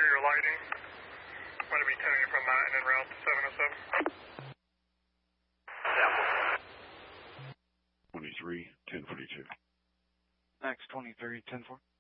through your lighting. I'm going to be tuning from that and en route to 707. 23, 1042. Max 23, 10-4.